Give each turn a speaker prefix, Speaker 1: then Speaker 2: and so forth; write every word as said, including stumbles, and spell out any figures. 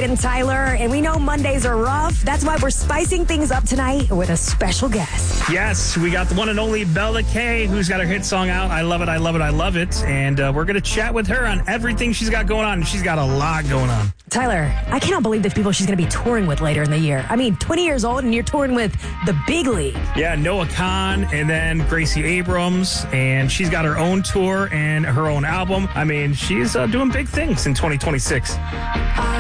Speaker 1: Wade and Tyler, and we know Mondays are rough. That's why we're spicing things up tonight with a special guest.
Speaker 2: Yes, we got the one and only Bella K, who's got her hit song out, I Love It, I Love It, I Love It. And uh, we're going to chat with her on everything she's got going on, and she's got a lot going on.
Speaker 1: Tyler, I cannot believe the people she's going to be touring with later in the year. I mean, twenty years old, and you're touring with the big league.
Speaker 2: Yeah, Noah Khan, and then Gracie Abrams, and she's got her own tour and her own album. I mean, she's uh, doing big things in twenty twenty-six.